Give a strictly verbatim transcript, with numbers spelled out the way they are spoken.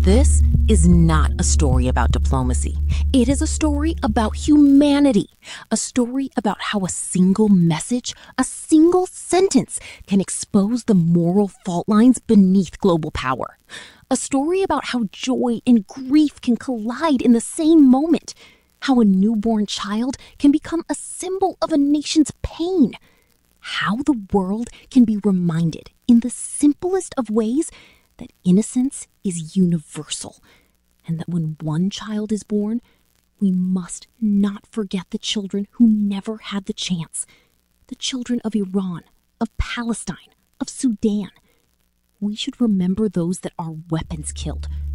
This is not a story about diplomacy. It is a story about humanity. A story about how a single message, a single sentence can expose the moral fault lines beneath global power. A story about how joy and grief can collide in the same moment. How a newborn child can become a symbol of a nation's pain. How the world can be reminded in the simplest of ways that innocence is universal, and that when one child is born, we must not forget the children who never had the chance, the children of Iran, of Palestine, of Sudan. We should remember those that our weapons killed,